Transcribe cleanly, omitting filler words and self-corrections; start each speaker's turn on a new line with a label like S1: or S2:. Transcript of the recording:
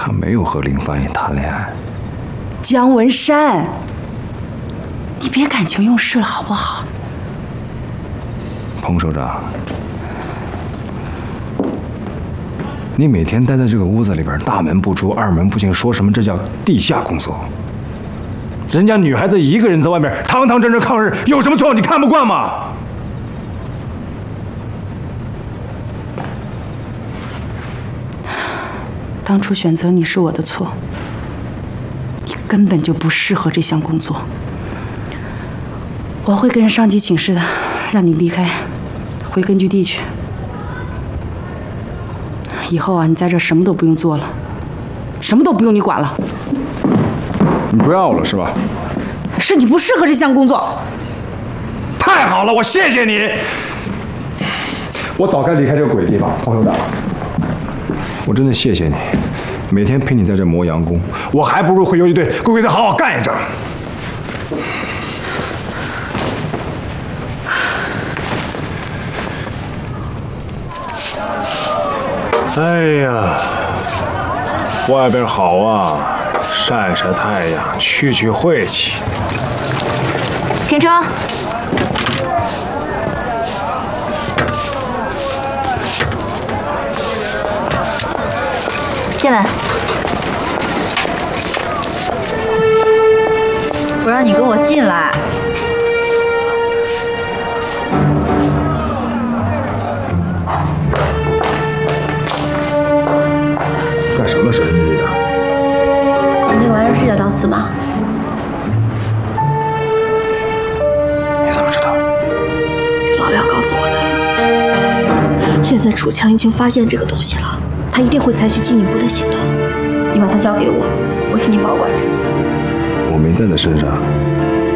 S1: 他没有和林凡也谈恋爱。
S2: 姜文山，你别感情用事了好不好？
S1: 彭首长，你每天待在这个屋子里边，大门不出，二门不进，说什么这叫地下工作？人家女孩子一个人在外面堂堂正正抗日，有什么错？你看不惯吗？
S2: 当初选择你是我的错，你根本就不适合这项工作。我会跟上级请示的，让你离开，回根据地去。以后啊，你在这什么都不用做了，什么都不用你管了。
S1: 你不要了是吧？
S2: 是你不适合这项工作。
S1: 太好了，我谢谢你。我早该离开这个鬼地方，彭首长。我真的谢谢你，每天陪你在这磨洋工，我还不如回游击队乖乖再好好干一阵。哎呀，外边好啊，晒晒太阳，去去晦气。
S3: 停车！进来。我让你跟我进来。
S1: 干什么神秘的？
S3: 你那玩意儿是叫刀刺吗？
S1: 你怎么知道？
S3: 老廖告诉我的。现在楚强已经发现这个东西了，他一定会采取进一步的行动。你把它交给我，我替你保管着。
S1: 我没带在身上。